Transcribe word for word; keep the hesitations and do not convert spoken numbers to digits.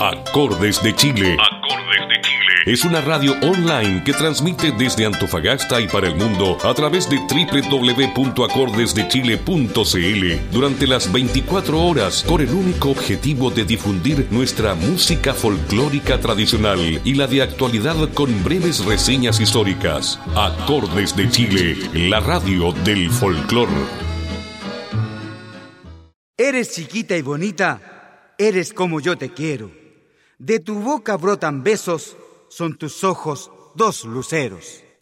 Acordes de Chile. Acordes de Chile. Es una radio online que transmite desde Antofagasta y para el mundo a través de doble u doble u doble u punto acordes de chile punto c l durante las veinticuatro horas con el único objetivo de difundir nuestra música folclórica tradicional y la de actualidad con breves reseñas históricas. Acordes de Chile, la radio del folclor. Eres chiquita y bonita, eres como yo te quiero. De tu boca brotan besos, son tus ojos dos luceros.